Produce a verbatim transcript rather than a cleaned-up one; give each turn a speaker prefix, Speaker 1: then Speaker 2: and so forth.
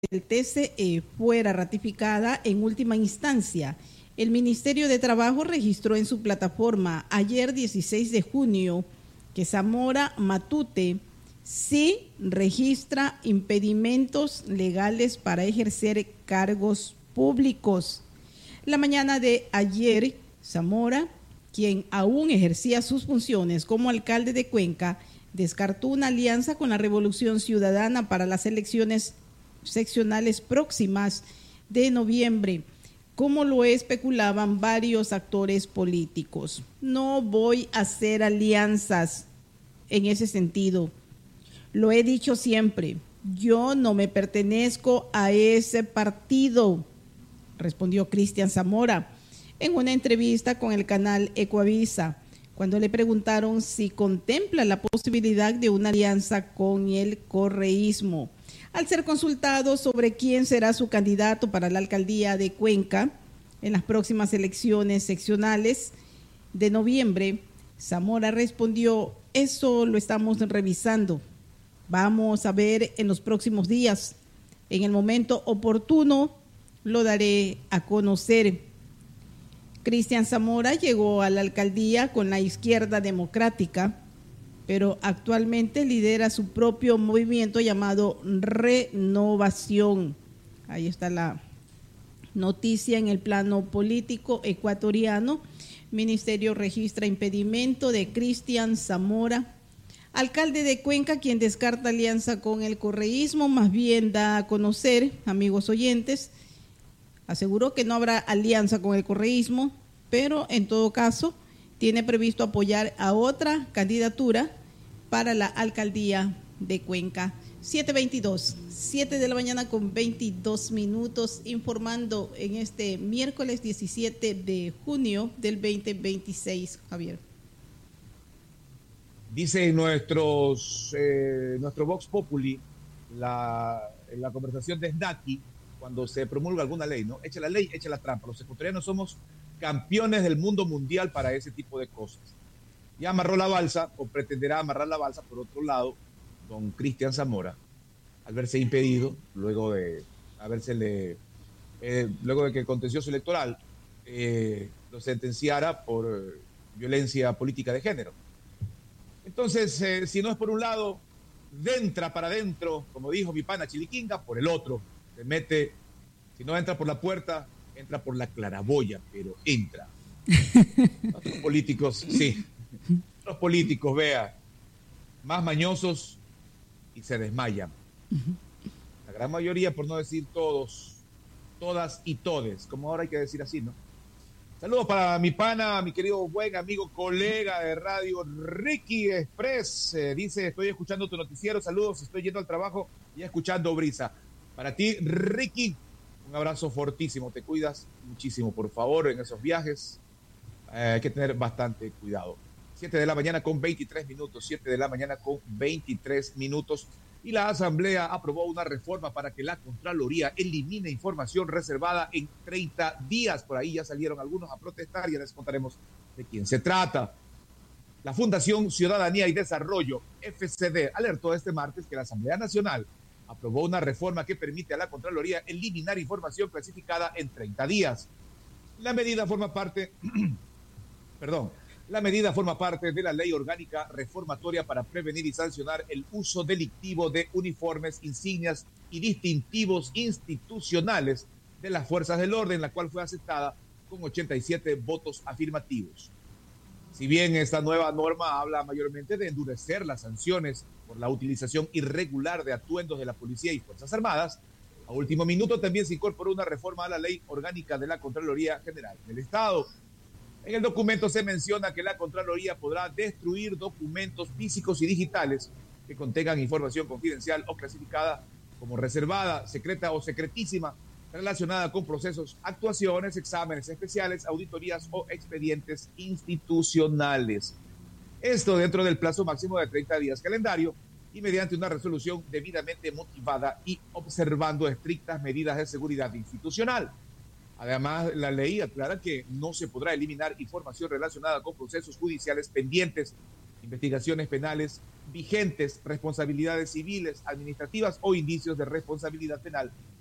Speaker 1: del T C E fuera ratificada en última instancia. El Ministerio de Trabajo registró en su plataforma ayer dieciséis de junio que Zamora Matute sí registra impedimentos legales para ejercer cargos públicos. La mañana de ayer, Zamora, quien aún ejercía sus funciones como alcalde de Cuenca, descartó una alianza con la Revolución Ciudadana para las elecciones seccionales próximas de noviembre, como lo especulaban varios actores políticos. No voy a hacer alianzas en ese sentido. Lo he dicho siempre, yo no me pertenezco a ese partido, respondió Cristian Zamora en una entrevista con el canal Ecuavisa, cuando le preguntaron si contempla la posibilidad de una alianza con el correísmo. Al ser consultado sobre quién será su candidato para la alcaldía de Cuenca en las próximas elecciones seccionales de noviembre, Zamora respondió: eso lo estamos revisando. Vamos a ver en los próximos días. En el momento oportuno lo daré a conocer. Cristian Zamora llegó a la alcaldía con la Izquierda Democrática, pero actualmente lidera su propio movimiento llamado Renovación. Ahí está la noticia en el plano político ecuatoriano. Ministerio registra impedimento de Cristian Zamora, alcalde de Cuenca, quien descarta alianza con el correísmo, más bien da a conocer, amigos oyentes, aseguró que no habrá alianza con el correísmo, pero en todo caso tiene previsto apoyar a otra candidatura para la alcaldía de Cuenca. siete veintidós, siete de la mañana con veintidós minutos, informando en este miércoles diecisiete de junio del veinte veintiséis, Javier.
Speaker 2: Dice nuestros, eh, nuestro Vox Populi, la, la conversación de Snaki, cuando se promulga alguna ley, ¿no? Echa la ley, echa la trampa. Los ecuatorianos somos campeones del mundo mundial para ese tipo de cosas. Ya amarró la balsa, o pretenderá amarrar la balsa. Por otro lado, don Cristian Zamora, al verse impedido, luego de habérsele, eh, luego de que el contencioso electoral eh, lo sentenciara por eh, violencia política de género. Entonces, eh, si no es por un lado, entra para adentro, como dijo mi pana Chiliquinga, por el otro. Se mete, si no entra por la puerta, entra por la claraboya, pero entra. Los políticos, sí. Los políticos, vea, más mañosos y se desmayan. La gran mayoría, por no decir todos, todas y todes, como ahora hay que decir así, ¿no? Saludos para mi pana, mi querido buen amigo, colega de radio, Ricky Express. Eh, dice, estoy escuchando tu noticiero, saludos, estoy yendo al trabajo y escuchando Brisa. Para ti, Ricky, un abrazo fortísimo, te cuidas muchísimo, por favor, en esos viajes. Eh, hay que tener bastante cuidado. siete de la mañana con veintitrés minutos, siete de la mañana con veintitrés minutos. Y la Asamblea aprobó una reforma para que la Contraloría elimine información reservada en treinta días. Por ahí ya salieron algunos a protestar, ya les contaremos de quién se trata. La Fundación Ciudadanía y Desarrollo, F C D, alertó este martes que la Asamblea Nacional aprobó una reforma que permite a la Contraloría eliminar información clasificada en treinta días. La medida forma parte, perdón, La medida forma parte de la Ley Orgánica Reformatoria para prevenir y sancionar el uso delictivo de uniformes, insignias y distintivos institucionales de las fuerzas del orden, la cual fue aceptada con ochenta y siete votos afirmativos. Si bien esta nueva norma habla mayormente de endurecer las sanciones por la utilización irregular de atuendos de la policía y Fuerzas Armadas, a último minuto también se incorporó una reforma a la Ley Orgánica de la Contraloría General del Estado. En el documento se menciona que la Contraloría podrá destruir documentos físicos y digitales que contengan información confidencial o clasificada como reservada, secreta o secretísima relacionada con procesos, actuaciones, exámenes especiales, auditorías o expedientes institucionales. Esto dentro del plazo máximo de treinta días calendario y mediante una resolución debidamente motivada y observando estrictas medidas de seguridad institucional. Además, la ley aclara que no se podrá eliminar información relacionada con procesos judiciales pendientes investigaciones penales vigentes, responsabilidades civiles, administrativas o indicios de responsabilidad penal